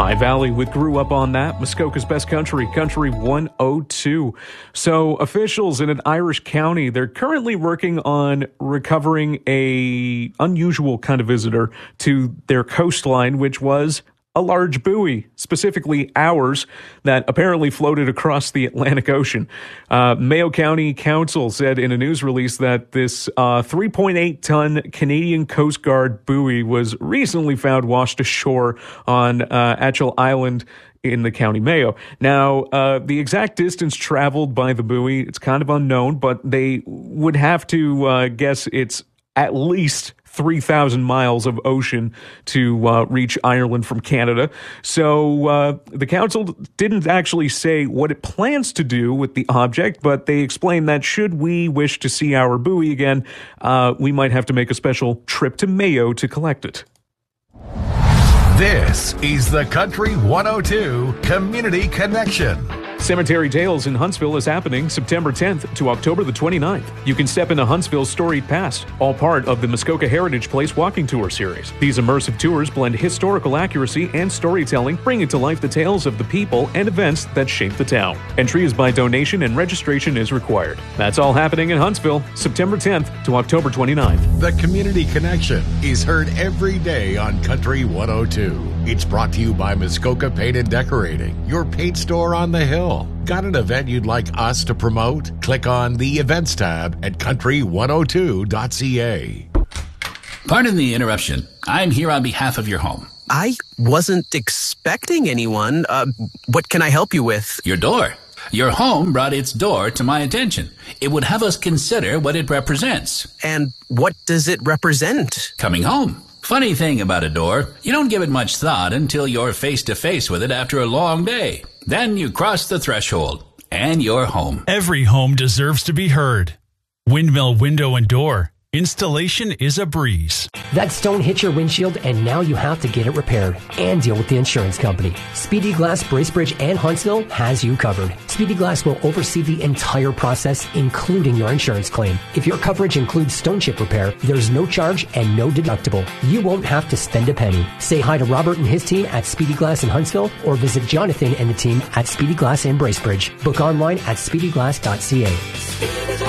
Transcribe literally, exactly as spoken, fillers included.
High Valley with Grew Up on That, Muskoka's Best Country, Country one oh two. So officials in an Irish county, they're currently working on recovering a unusual kind of visitor to their coastline, which was a large buoy, specifically ours, that apparently floated across the Atlantic Ocean. Uh, Mayo County Council said in a news release that this uh, three point eight ton Canadian Coast Guard buoy was recently found washed ashore on uh, Atchell Island in the County Mayo. Now, uh, the exact distance traveled by the buoy, it's kind of unknown, but they would have to uh, guess it's at least three thousand miles of ocean to uh, reach Ireland from Canada. So uh, the council didn't actually say what it plans to do with the object, but they explained that should we wish to see our buoy again, uh, we might have to make a special trip to Mayo to collect it. This is the Country one oh two Community Connection. Cemetery Tales in Huntsville is happening September tenth to October the twenty-ninth. You can step into Huntsville's storied past, all part of the Muskoka Heritage Place Walking Tour series. These immersive tours blend historical accuracy and storytelling, bringing to life the tales of the people and events that shape the town. Entry is by donation and registration is required. That's all happening in Huntsville, September tenth to October twenty-ninth. The Community Connection is heard every day on Country one oh two. It's brought to you by Muskoka Paint and Decorating, your paint store on the hill. Got an event you'd like us to promote? Click on the Events tab at country one oh two dot c a. Pardon the interruption. I'm here on behalf of your home. I wasn't expecting anyone. Uh, what can I help you with? Your door. Your home brought its door to my attention. It would have us consider what it represents. And what does it represent? Coming home. Funny thing about a door, you don't give it much thought until you're face to face with it after a long day. Then you cross the threshold, and you're home. Every home deserves to be heard. Windmill Window and Door. Installation is a breeze. That stone hit your windshield and now you have to get it repaired and deal with the insurance company. Speedy Glass, Bracebridge, and Huntsville has you covered. Speedy Glass will oversee the entire process, including your insurance claim. If your coverage includes stone chip repair, there's no charge and no deductible. You won't have to spend a penny. Say hi to Robert and his team at Speedy Glass in Huntsville or visit Jonathan and the team at Speedy Glass in Bracebridge. Book online at speedy glass dot c a.